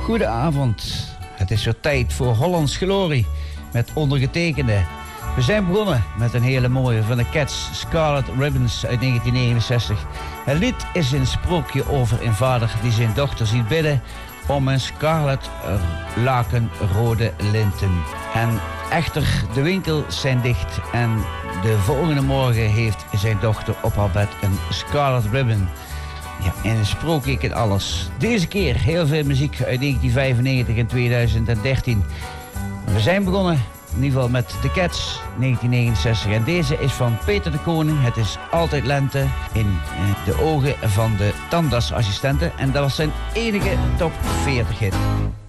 Goedenavond. Het is weer tijd voor Hollands Glorie met ondergetekende. We zijn begonnen met een hele mooie van de Cats, Scarlet Ribbons uit 1969. Het lied is een sprookje over een vader die zijn dochter ziet bidden om een scarlet lakenrode linten. En echter, de winkels zijn dicht en de volgende morgen heeft zijn dochter op haar bed een scarlet ribbon. Ja, in een sprookje kan alles. Deze keer heel veel muziek uit 1995 en 2013. We zijn begonnen in ieder geval met The Cats, 1969. En deze is van Peter de Koning. Het is altijd lente in de ogen van de tandartsassistenten. En dat was zijn enige top 40 hit.